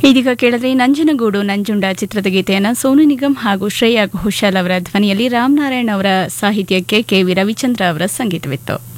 ಇದೀಗ ಕೇಳಿದ್ರೆ ನಂಜನಗೂಡು ನಂಜುಂಡ ಚಿತ್ರದ ಗೀತೆಯನ್ನು ಸೋನು ನಿಗಮ್ ಹಾಗೂ ಶ್ರೇಯಾ ಘೋಷಾಲ್ ಅವರ ಧ್ವನಿಯಲ್ಲಿ ರಾಮನಾರಾಯಣ್ ಅವರ ಸಾಹಿತ್ಯಕ್ಕೆ ಕೆ ವಿ ರವಿಚಂದ್ರ ಅವರ ಸಂಗೀತವಿತ್ತು.